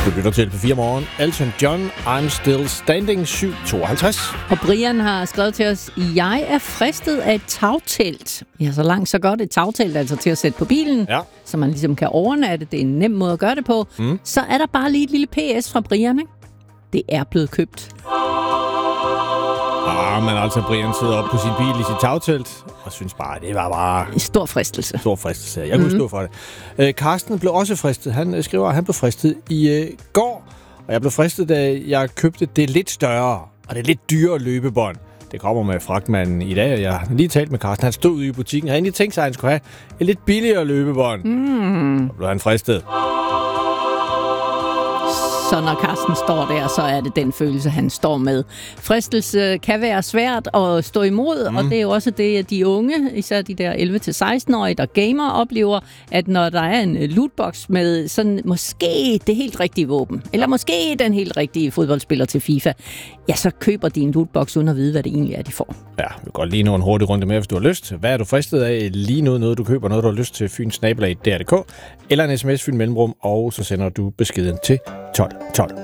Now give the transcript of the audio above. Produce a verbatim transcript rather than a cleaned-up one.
Du lytter til P fire Morgen. Elton John, I'm Still Standing, syv tooghalvtreds. Og Brian har skrevet til os, jeg er fristet af et tagtelt. Ja, så langt så godt et tagtelt, altså til at sætte på bilen, ja. Så man ligesom kan overnatte. Det er en nem måde at gøre det på. Mm. Så er der bare lige et lille P S fra Brian, ikke? Det er blevet købt. Ah, men altså, Brian sidder op på sin bil i sit tagtelt, og synes bare, det var bare... En stor fristelse. Stor fristelse, jeg kunne mm-hmm. stå for det. Øh, Karsten blev også fristet. Han øh, skriver, at han blev fristet i øh, går, og jeg blev fristet, da jeg købte det lidt større, og det lidt dyrere løbebånd. Det kommer med fragtmanden i dag, og jeg har lige talt med Karsten. Han stod ude i butikken, og han lige tænkt sig, at han skulle have et lidt billigere løbebånd. Mm. Så blev han fristet. Så når Karsten står der, så er det den følelse, han står med. Fristelse kan være svært at stå imod, mm. og det er jo også det, at de unge, især de der elleve til seksten-årige, der gamer, oplever, at når der er en lootbox med sådan måske det helt rigtige våben, eller måske den helt rigtige fodboldspiller til FIFA, ja, så køber de en lootbox uden at vide, hvad det egentlig er, de får. Ja, vi kan godt lige nå en hurtig runde med, hvis du har lyst. Hvad er du fristet af? Lige nu noget, du køber, noget du har lyst til, Fyns snabel-a punktum d r punktum d k, eller en sms Fyn Mellemrum, og så sender du beskeden til tolv tolv.